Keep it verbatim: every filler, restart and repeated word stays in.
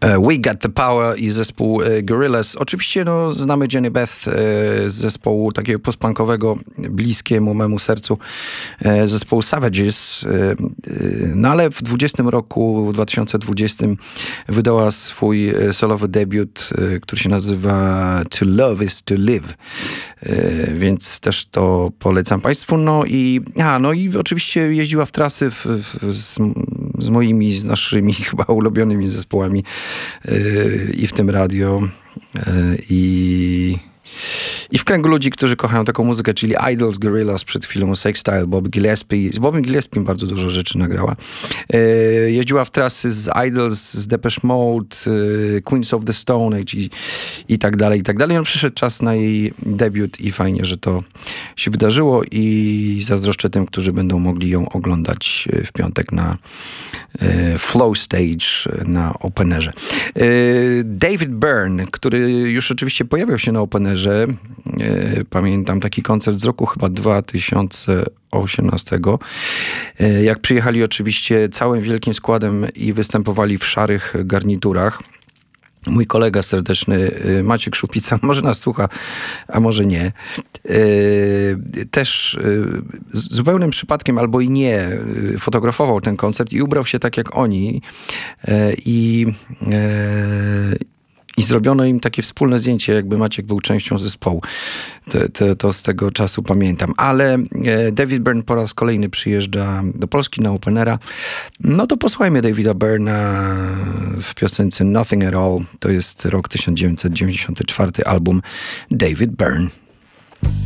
We Got The Power i zespół Gorillaz. Oczywiście no, znamy Jenny Beth z zespołu takiego postpunkowego, bliskiemu memu sercu, zespołu Savages. No ale w dwudziestym roku, w dwa tysiące dwudziestym wydała swój solowy debiut, który się nazywa To Love Is To Live. Więc też to polecam Państwu. No i, a, no i oczywiście jeździła w trasy w, w, z, z moimi, z naszymi chyba ulubionymi zespołami yy, i w tym radio yy, i I w kręgu ludzi, którzy kochają taką muzykę, czyli Idols, Gorillaz, przed chwilą Sex Style, Bob Gillespie. Z Bobem Gillespie bardzo dużo rzeczy nagrała. Yy, jeździła w trasy z Idols, z Depeche Mode, yy, Queens of the Stone Age i, i tak dalej, i tak dalej. No, przyszedł czas na jej debiut i fajnie, że to się wydarzyło i zazdroszczę tym, którzy będą mogli ją oglądać w piątek na yy, Flow Stage na Openerze. Yy, David Byrne, który już oczywiście pojawiał się na Openerze. Pamiętam taki koncert z roku chyba dwa tysiące osiemnastego. Jak przyjechali oczywiście całym wielkim składem i występowali w szarych garniturach. Mój kolega serdeczny Maciek Szupica, może nas słucha, a może nie. Też zupełnym przypadkiem albo i nie fotografował ten koncert i ubrał się tak jak oni. I I zrobiono im takie wspólne zdjęcie, jakby Maciek był częścią zespołu. To, to, to z tego czasu pamiętam. Ale David Byrne po raz kolejny przyjeżdża do Polski na Openera. No to posłuchajmy Davida Byrna w piosence Nothing at All. To jest rok tysiąc dziewięćset dziewięćdziesiąty czwarty, album David Byrne.